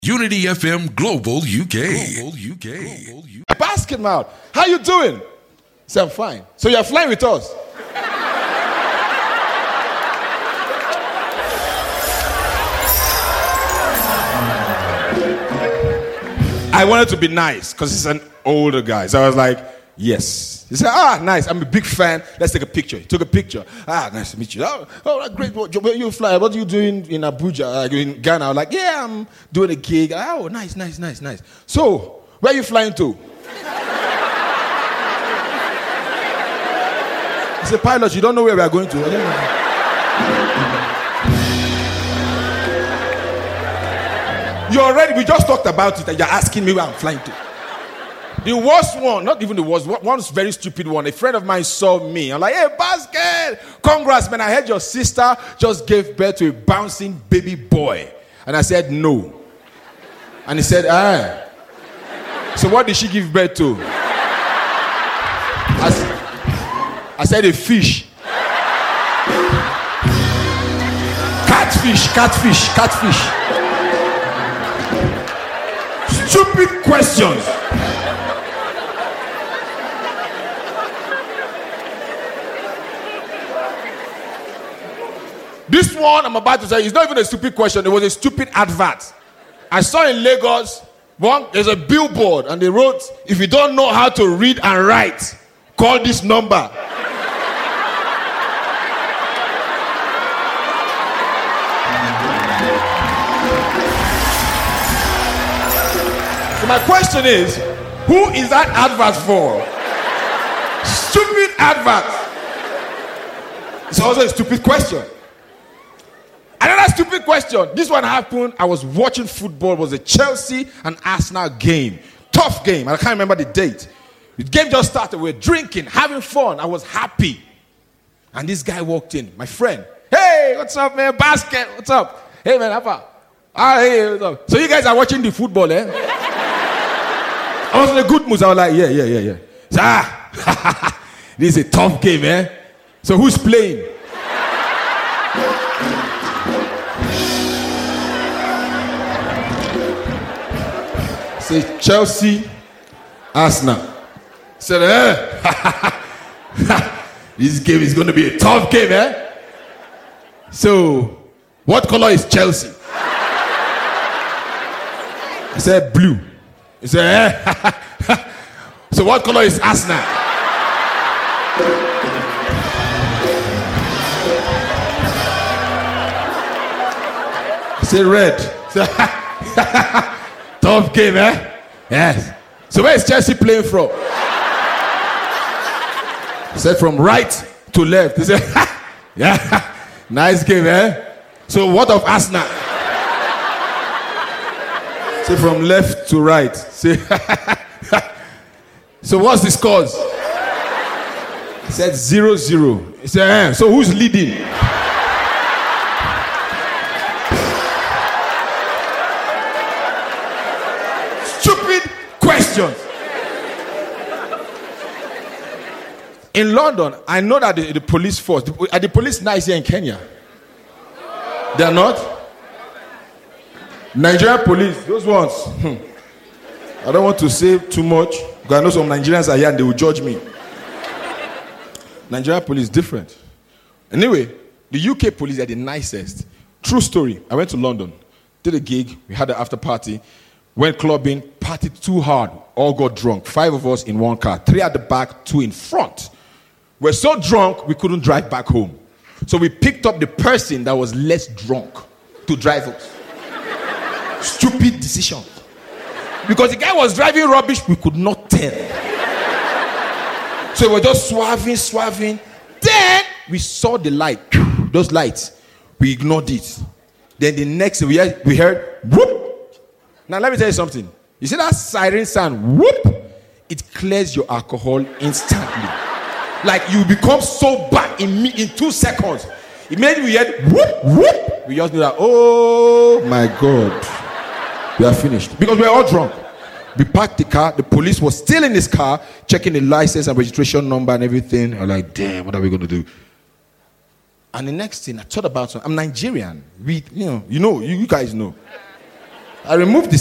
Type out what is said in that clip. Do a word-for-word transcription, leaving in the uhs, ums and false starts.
Unity F M Global U K. Global U K. Global U K. Basketball. How you doing? Say, I'm fine. So you're flying with us? I wanted to be nice because he's an older guy. So I was like, yes. He said, ah, nice. I'm a big fan. Let's take a picture. He took a picture. Ah, nice to meet you. Oh, oh great. Where you fly? What are you doing in Abuja? Uh, in Ghana? I was like, yeah, I'm doing a gig. Oh, nice, nice, nice, nice. So, where are you flying to? He said, pilot, you don't know where we are going to. I don't know. You already, we just talked about it and you're asking me where I'm flying to. The worst one, not even the worst, one's very stupid one. A friend of mine saw me. I'm like, hey, basket, congrats, man. I heard your sister just gave birth to a bouncing baby boy. And I said, no. And he said, ah. So what did she give birth to? I, I said, a fish. Catfish, catfish, catfish. Stupid questions. This one I'm about to say is not even a stupid question. It was a stupid advert. I saw in Lagos, one, there's a billboard and they wrote, if you don't know how to read and write, call this number. So my question is, who is that advert for? Stupid advert. It's also a stupid question. Another stupid question. This one happened. I was watching football. It was a Chelsea and Arsenal game. Tough game. I can't remember the date. The game just started. We were drinking, having fun. I was happy. And this guy walked in. My friend. Hey, what's up, man? Basket. What's up? Hey, man. Apa? Ah, hey, what's up? So you guys are watching the football, eh? I was in a good mood. So I was like, yeah, yeah, yeah, yeah. So, ah, this is a tough game, eh? So who's playing? Say Chelsea, Arsenal. Said, eh? This game is going to be a tough game, eh? So, what color is Chelsea? I said blue. He said, eh? So what color is Arsenal? He said red. Tough game, eh? Yes. So where is Chelsea playing from? He said from right to left. He said, yeah, nice game, eh? So what of Arsenal? Say from left to right. Say, so what's the scores? He said zero zero. He said, eh, so who's leading? Stupid questions. In London, I know that the, the police force, the, are the police nice here in Kenya? They are not? Nigerian police, those ones. Hmm. I don't want to say too much because I know some Nigerians are here and they will judge me. Nigerian police different. Anyway, the U K police are the nicest. True story. I went to London, did a gig, we had an after party, went clubbing, partied too hard, all got drunk. Five of us in one car, three at the back, two in front. We're so drunk we couldn't drive back home. So we picked up the person that was less drunk to drive us. Stupid decision. Because the guy was driving rubbish, we could not tell. So we were just swerving, swerving. Then we saw the light, those lights. We ignored it. Then the next thing we heard, we heard whoop. Now let me tell you something. You see that siren sound, whoop? It clears your alcohol instantly. Like you become sober in in two seconds. Immediately we heard whoop, whoop. We just knew that, oh my God. We are finished. Because we are all drunk. We parked the car. The police was still in his car, checking the license and registration number and everything. I'm like, damn, what are we going to do? And the next thing, I thought about something. I'm Nigerian. We, you know, you know, you, you guys know. I removed the